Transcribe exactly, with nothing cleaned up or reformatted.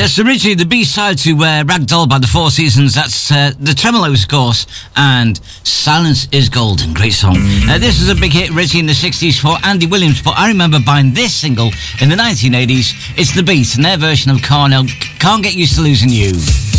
Yes, originally the B-side to uh, Ragdoll by the Four Seasons, that's uh, the Tremolos, of course, and Silence is Golden, great song. Uh, this was a big hit originally in the sixties for Andy Williams, but I remember buying this single in the nineteen eighties. It's The Beat and their version of Carnell, Can't Get Used to Losing You.